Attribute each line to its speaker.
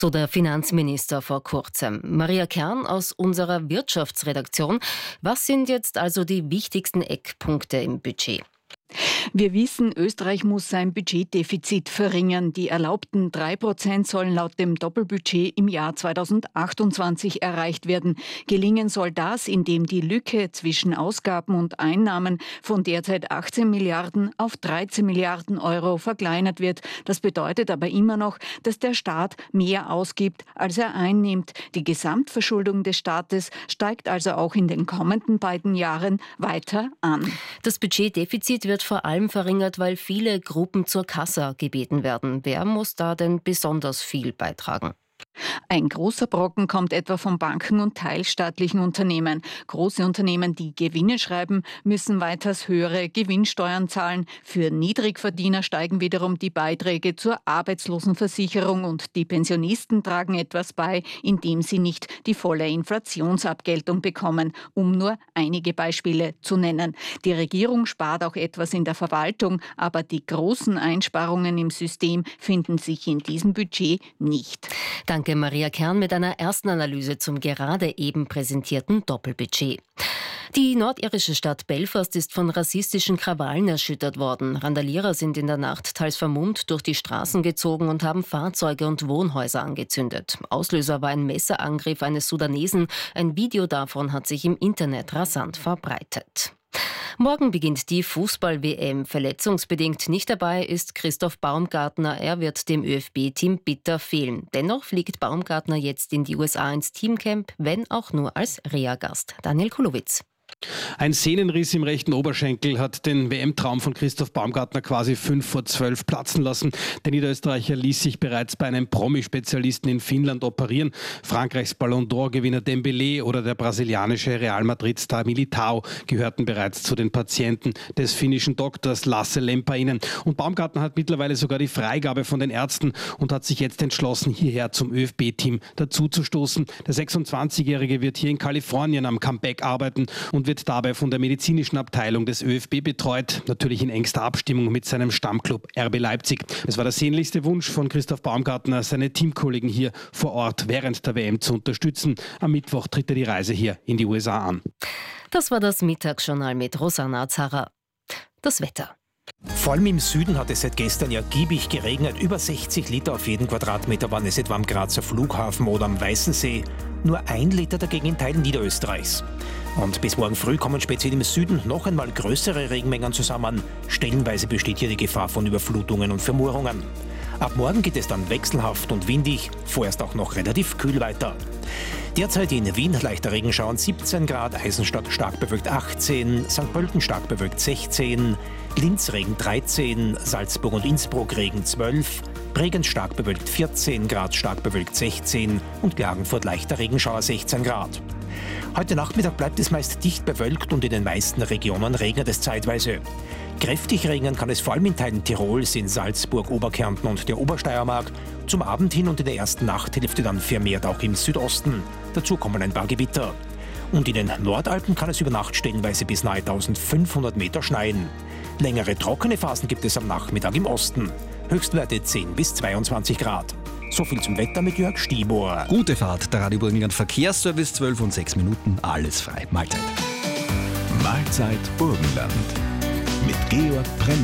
Speaker 1: So der Finanzminister vor kurzem. Maria Kern aus unserer Wirtschaftsredaktion. Was sind jetzt also die wichtigsten Eckpunkte im Budget?
Speaker 2: Wir wissen, Österreich muss sein Budgetdefizit verringern. Die erlaubten 3% sollen laut dem Doppelbudget im Jahr 2028 erreicht werden. Gelingen soll das, indem die Lücke zwischen Ausgaben und Einnahmen von derzeit 18 Milliarden auf 13 Milliarden Euro verkleinert wird. Das bedeutet aber immer noch, dass der Staat mehr ausgibt, als er einnimmt. Die Gesamtverschuldung des Staates steigt also auch in den kommenden beiden Jahren weiter an.
Speaker 1: Das Budgetdefizit wird vor allem verringert, weil viele Gruppen zur Kassa gebeten werden. Wer muss da denn besonders viel beitragen?
Speaker 2: Ein großer Brocken kommt etwa von Banken und teilstaatlichen Unternehmen. Große Unternehmen, die Gewinne schreiben, müssen weiters höhere Gewinnsteuern zahlen. Für Niedrigverdiener steigen wiederum die Beiträge zur Arbeitslosenversicherung und die Pensionisten tragen etwas bei, indem sie nicht die volle Inflationsabgeltung bekommen, um nur einige Beispiele zu nennen. Die Regierung spart auch etwas in der Verwaltung, aber die großen Einsparungen im System finden sich in diesem Budget nicht.
Speaker 1: Danke Maria Kern mit einer ersten Analyse zum gerade eben präsentierten Doppelbudget. Die nordirische Stadt Belfast ist von rassistischen Krawallen erschüttert worden. Randalierer sind in der Nacht teils vermummt durch die Straßen gezogen und haben Fahrzeuge und Wohnhäuser angezündet. Auslöser war ein Messerangriff eines Sudanesen. Ein Video davon hat sich im Internet rasant verbreitet. Morgen beginnt die Fußball-WM. Verletzungsbedingt nicht dabei ist Christoph Baumgartner. Er wird dem ÖFB-Team bitter fehlen. Dennoch fliegt Baumgartner jetzt in die USA ins Teamcamp, wenn auch nur als Reha-Gast. Daniel Kulowitz.
Speaker 3: Ein Sehnenriss im rechten Oberschenkel hat den WM-Traum von Christoph Baumgartner quasi 5 vor 12 platzen lassen. Der Niederösterreicher ließ sich bereits bei einem Promi-Spezialisten in Finnland operieren. Frankreichs Ballon d'Or-Gewinner Dembélé oder der brasilianische Real Madrid-Star Militao gehörten bereits zu den Patienten des finnischen Doktors Lasse Lempäinen. Und Baumgartner hat mittlerweile sogar die Freigabe von den Ärzten und hat sich jetzt entschlossen, hierher zum ÖFB-Team dazuzustoßen. Der 26-Jährige wird hier in Kalifornien am Comeback arbeiten und wird dabei von der medizinischen Abteilung des ÖFB betreut, natürlich in engster Abstimmung mit seinem Stammclub RB Leipzig. Es war der sehnlichste Wunsch von Christoph Baumgartner, seine Teamkollegen hier vor Ort während der WM zu unterstützen. Am Mittwoch tritt er die Reise hier in die USA an.
Speaker 1: Das war das Mittagsjournal mit Rosanna Zarra. Das Wetter.
Speaker 4: Vor allem im Süden hat es seit gestern ergiebig geregnet. Über 60 Liter auf jeden Quadratmeter waren es etwa am Grazer Flughafen oder am Weißensee. Nur 1 Liter dagegen in Teilen Niederösterreichs. Und bis morgen früh kommen speziell im Süden noch einmal größere Regenmengen zusammen. Stellenweise besteht hier die Gefahr von Überflutungen und Vermurungen. Ab morgen geht es dann wechselhaft und windig, vorerst auch noch relativ kühl weiter. Derzeit in Wien leichter Regenschauern 17 Grad, Eisenstadt stark bewölkt 18, St. Pölten stark bewölkt 16, Linz Regen 13, Salzburg und Innsbruck Regen 12, Bregenz stark bewölkt 14 Grad, stark bewölkt 16 und Klagenfurt leichter Regenschauer 16 Grad. Heute Nachmittag bleibt es meist dicht bewölkt und in den meisten Regionen regnet es zeitweise. Kräftig regnen kann es vor allem in Teilen Tirols, in Salzburg, Oberkärnten und der Obersteiermark. Zum Abend hin und in der ersten Nachthälfte dann vermehrt auch im Südosten. Dazu kommen ein paar Gewitter. Und in den Nordalpen kann es über Nacht stellenweise bis nahe 1500 Meter schneien. Längere trockene Phasen gibt es am Nachmittag im Osten. Höchstwerte 10 bis 22 Grad. So viel zum Wetter mit Jörg Stibor.
Speaker 5: Gute Fahrt, der Radio Burgenland Verkehrsservice, 12 und 6 Minuten, alles frei. Mahlzeit.
Speaker 6: Mahlzeit Burgenland mit Georg Brenner.